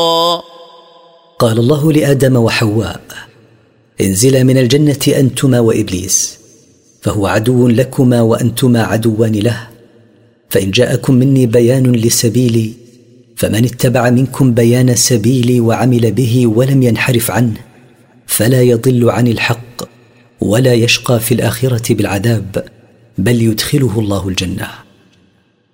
قال الله لآدم وحواء: انزلا من الجنة أنتما وإبليس، فهو عدو لكما وأنتما عدوان له، فإن جاءكم مني بيان لسبيلي فمن اتبع منكم بيان سبيلي وعمل به ولم ينحرف عنه فلا يضل عن الحق ولا يشقى في الآخرة بالعذاب، بل يدخله الله الجنة.